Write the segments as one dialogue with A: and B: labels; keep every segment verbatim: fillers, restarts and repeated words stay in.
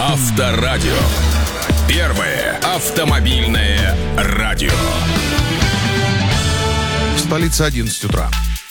A: Авторадио. Первое автомобильное радио.
B: В столице одиннадцать утра.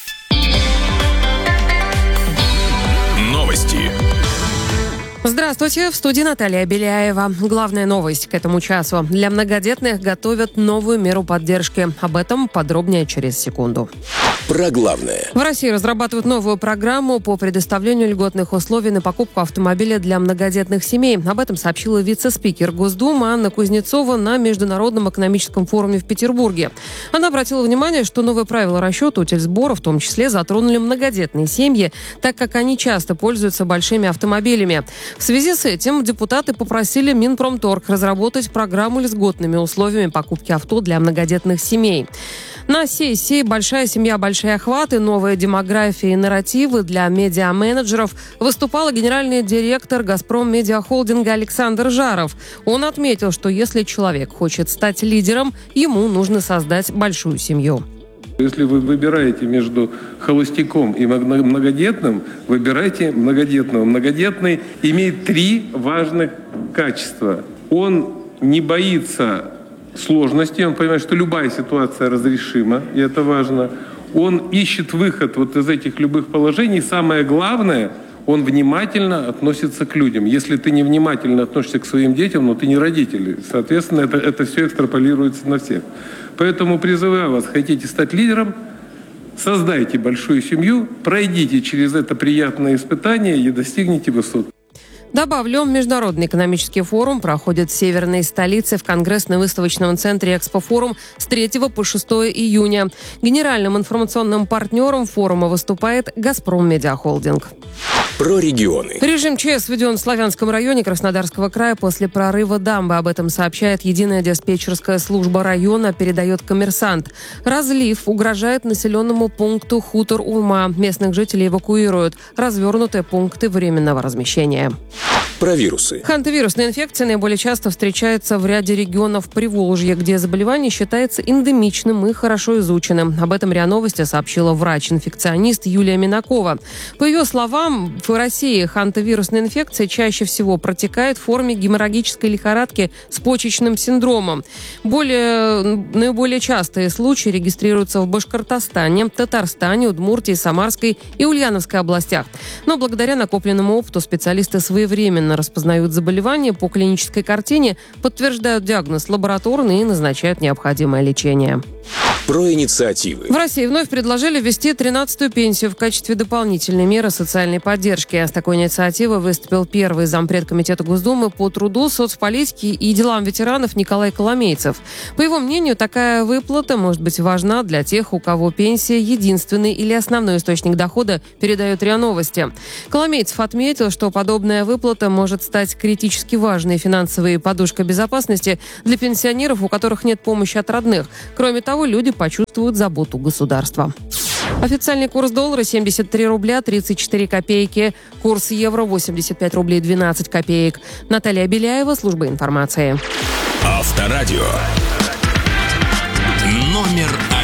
A: Новости.
C: Здравствуйте, в студии Наталья Беляева. Главная новость к этому часу. Для многодетных готовят новую меру поддержки. Об этом подробнее через секунду.
A: Про главное.
C: В России разрабатывают новую программу по предоставлению льготных условий на покупку автомобиля для многодетных семей. Об этом сообщила вице-спикер Госдумы Анна Кузнецова на Международном экономическом форуме в Петербурге. Она обратила внимание, что новые правила расчета утильсбора в том числе затронули многодетные семьи, так как они часто пользуются большими автомобилями. В связи с этим депутаты попросили Минпромторг разработать программу льготными условиями покупки авто для многодетных семей. На сессии «Большая семья, большие охваты. Новая демография и нарративы для медиа-менеджеров» выступала генеральный директор «Газпром Медиа Холдинга» Александр Жаров. Он отметил, что если человек хочет стать лидером, ему нужно создать большую семью.
D: Если вы выбираете между холостяком и многодетным, выбирайте многодетного. Многодетный имеет три важных качества. Он не боится сложностей, он понимает, что любая ситуация разрешима, и это важно. Он ищет выход вот из этих любых положений. Самое главное, он внимательно относится к людям. Если ты невнимательно относишься к своим детям, ну ты не родитель. Соответственно, это, это все экстраполируется на всех. Поэтому призываю вас, хотите стать лидером, создайте большую семью, пройдите через это приятное испытание и достигните высот.
C: Добавлю, Международный экономический форум проходит в северной столице в Конгрессно-выставочном центре «Экспофорум» с третьего по шестое июня. Генеральным информационным партнером форума выступает «Газпром Медиа Холдинг».
A: Про регионы.
C: Режим ЧС введен в Славянском районе Краснодарского края после прорыва дамбы. Об этом сообщает единая диспетчерская служба района, передает «Коммерсант». Разлив угрожает населенному пункту Хутор-Урма. Местных жителей эвакуируют. Развернуты пункты временного размещения.
A: Про вирусы.
C: Хантавирусная инфекция наиболее часто встречается в ряде регионов Приволжья, где заболевание считается эндемичным и хорошо изученным. Об этом РИА Новости сообщила врач-инфекционист Юлия Минакова. По ее словам, в России хантавирусная инфекция чаще всего протекает в форме геморрагической лихорадки с почечным синдромом. Более, наиболее частые случаи регистрируются в Башкортостане, Татарстане, Удмуртии, Самарской и Ульяновской областях. Но благодаря накопленному опыту специалисты своевременно распознают заболевания по клинической картине, подтверждают диагноз лабораторно и назначают необходимое лечение.
A: Про инициативы.
C: В России вновь предложили ввести тринадцатую пенсию в качестве дополнительной меры социальной поддержки. С такой инициативой выступил первый зампред комитета Госдумы по труду, соцполитике и делам ветеранов Николай Коломейцев. По его мнению, такая выплата может быть важна для тех, у кого пенсия единственный или основной источник дохода, передает РИА Новости. Коломейцев отметил, что подобная выплата может стать критически важной финансовой подушкой безопасности для пенсионеров, у которых нет помощи от родных. Кроме того, люди почувствуют заботу государства. Официальный курс доллара семьдесят три рубля тридцать четыре копейки. Курс евро восемьдесят пять рублей двенадцать копеек. Наталья Беляева, служба информации.
A: Авторадио. Номер один.